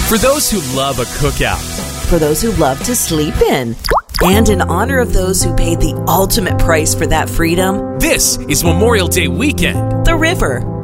For those who love a cookout. For those who love to sleep in. And in honor of those who paid the ultimate price for that freedom. This is Memorial Day weekend. The River.